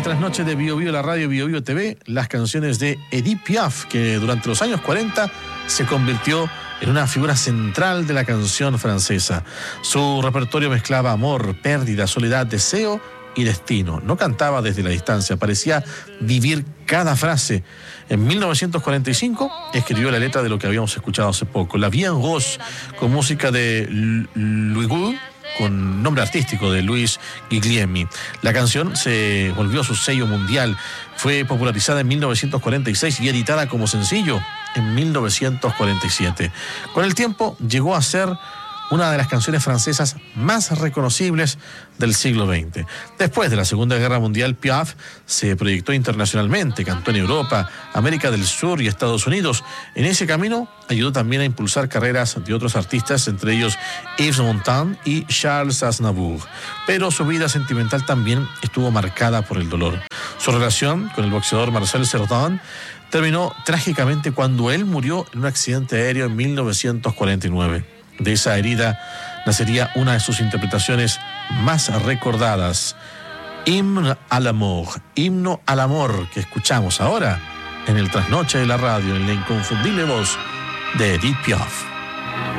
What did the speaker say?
trasnoche de Bio Bio, la radio Bio Bio TV, las canciones de Edith Piaf, que durante los años 40 se convirtió en una figura central de la canción francesa. Su repertorio mezclaba amor, pérdida, soledad, deseo y destino. No cantaba desde la distancia, parecía vivir cada frase. En 1945 escribió la letra de lo que habíamos escuchado hace poco, La Vie en Rose, con música de Louis Gou, con nombre artístico de Luis Guglielmi. La canción se volvió su sello mundial. Fue popularizada en 1946 y editada como sencillo en 1947. Con el tiempo llegó a ser una de las canciones francesas más reconocibles del siglo XX. Después de la Segunda Guerra Mundial, Piaf se proyectó internacionalmente, cantó en Europa, América del Sur y Estados Unidos. En ese camino ayudó también a impulsar carreras de otros artistas, entre ellos Yves Montand y Charles Aznavour. Pero su vida sentimental también estuvo marcada por el dolor. Su relación con el boxeador Marcel Cerdan terminó trágicamente cuando él murió en un accidente aéreo en 1949. De esa herida nacería una de sus interpretaciones más recordadas, Hymne à l'amour, himno al amor, que escuchamos ahora en el trasnoche de la radio, en la inconfundible voz de Edith Piaf.